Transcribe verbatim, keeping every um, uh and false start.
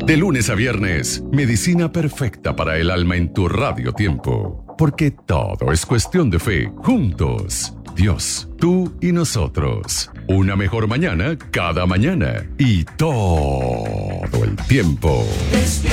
De lunes a viernes, medicina perfecta para el alma en tu Radio Tiempo. Porque todo es cuestión de fe. Juntos, Dios, tú y nosotros. Una mejor mañana cada mañana. Y todo el tiempo.